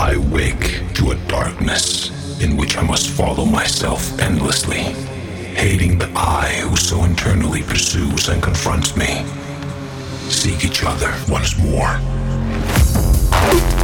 I wake to a darkness in which I must follow myself endlessly, hating the I who so internally pursues and confronts me. Seek each other once more.